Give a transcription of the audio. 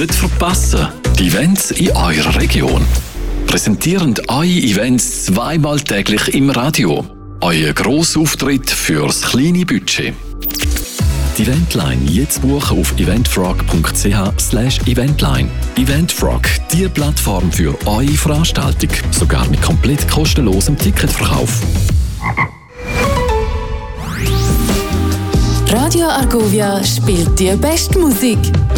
Nicht verpassen, die Events in eurer Region. Präsentierend eure Events zweimal täglich im Radio. Euer Grossauftritt fürs kleine Budget. Die Eventline jetzt buchen auf eventfrog.ch/eventline. Eventfrog, die Plattform für eure Veranstaltung. Sogar mit komplett kostenlosem Ticketverkauf. Radio Argovia spielt die beste Musik.